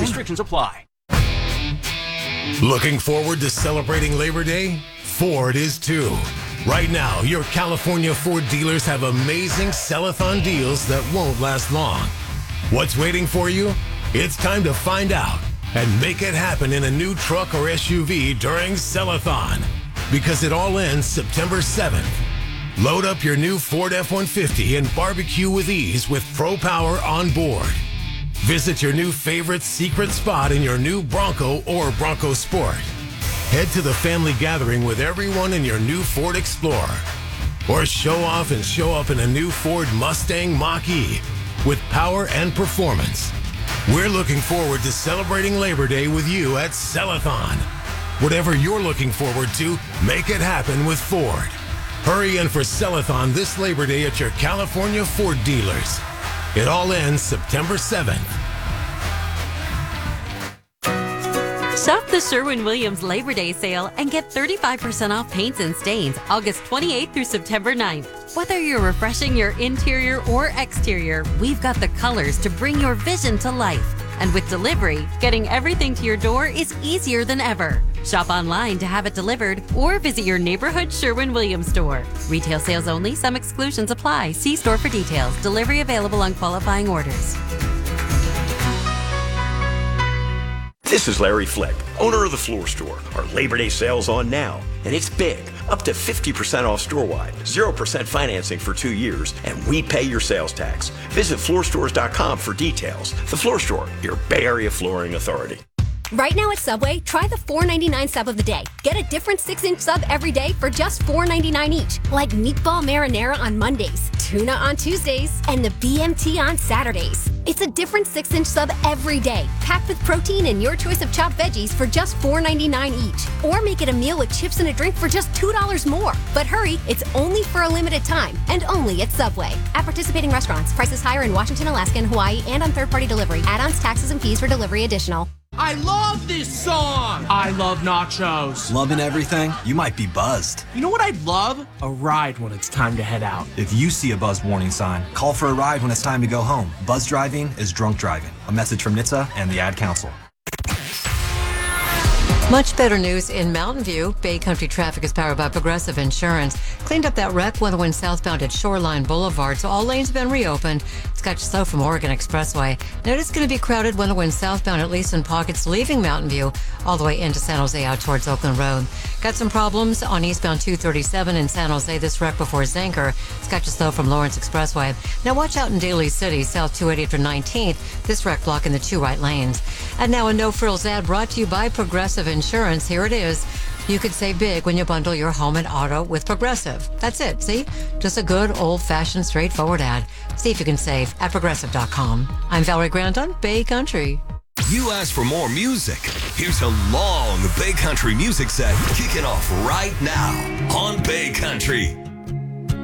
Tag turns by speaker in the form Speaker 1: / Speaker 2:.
Speaker 1: Restrictions apply.
Speaker 2: Looking forward to celebrating Labor Day? Ford is too. Right now, your California Ford dealers have amazing sell-a-thon deals that won't last long. What's waiting for you? It's time to find out and make it happen in a new truck or SUV during Sell-a-thon, because it all ends September 7th. Load up your new Ford F-150 and barbecue with ease with Pro Power on board. Visit your new favorite secret spot in your new Bronco or Bronco Sport. Head to the family gathering with everyone in your new Ford Explorer. Or show off and show up in a new Ford Mustang Mach-E with power and performance. We're looking forward to celebrating Labor Day with you at Sell-a-thon. Whatever you're looking forward to, make it happen with Ford. Hurry in for Sell-a-thon this Labor Day at your California Ford dealers. It all ends September 7th.
Speaker 3: Shop the Sherwin-Williams Labor Day sale and get 35% off paints and stains August 28th through September 9th. Whether you're refreshing your interior or exterior, we've got the colors to bring your vision to life. And with delivery, getting everything to your door is easier than ever. Shop online to have it delivered or visit your neighborhood Sherwin-Williams store. Retail sales only. Some exclusions apply. See store for details. Delivery available on qualifying orders.
Speaker 4: This is Larry Flick, owner of The Floor Store. Our Labor Day sale's on now, and it's big. Up to 50% off store-wide, 0% financing for 2 years, and we pay your sales tax. Visit floorstores.com for details. The Floor Store, your Bay Area flooring authority.
Speaker 5: Right now at Subway, try the $4.99 sub of the day. Get a different 6-inch sub every day for just $4.99 each. Like meatball marinara on Mondays, tuna on Tuesdays, and the BMT on Saturdays. It's a different 6-inch sub every day, packed with protein and your choice of chopped veggies for just $4.99 each. Or make it a meal with chips and a drink for just $2 more. But hurry, it's only for a limited time, and only at Subway. At participating restaurants, prices higher in Washington, Alaska, and Hawaii, and on third-party delivery. Add-ons, taxes, and fees for delivery additional.
Speaker 1: I love this song! I love nachos.
Speaker 6: Loving everything? You might be buzzed.
Speaker 1: You know what I'd love? A ride when it's time to head out.
Speaker 6: If you see a buzz warning sign, call for a ride when it's time to go home. Buzz driving is drunk driving. A message from NHTSA and the Ad Council.
Speaker 7: Much better news in Mountain View. Bay Country traffic is powered by Progressive Insurance. Cleaned up that wreck when the wind southbound at Shoreline Boulevard, so all lanes have been reopened. It's got you slow from Oregon Expressway. Note it's going to be crowded when the wind southbound, at least in pockets leaving Mountain View, all the way into San Jose out towards Oakland Road. Got some problems on eastbound 237 in San Jose. This wreck before Zinker. It's got you slow from Lawrence Expressway. Now watch out in Daly City, south 280 after 19th. This wreck blocking the 2 right lanes. And now a No Frills ad brought to you by Progressive Insurance. Here it is. You could save big when you bundle your home and auto with Progressive. That's it. See? Just a good old-fashioned straightforward ad. See if you can save at Progressive.com. I'm Valerie Grandon, Bay Country.
Speaker 8: You asked for more music. Here's a long Bay Country music set kicking off right now on Bay Country.